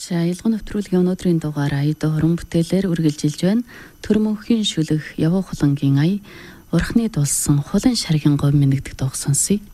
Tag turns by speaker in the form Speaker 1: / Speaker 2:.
Speaker 1: За ялган нэвтрүүлгийн өнөөдрийн дугаар аяд хорон бүтээлээр үргэлжилж байна. Төрмөнхийн шүлэг явуу хулангийн ая урхны дулсан хулан шаргин говь минэгдэх дуу сонсъё.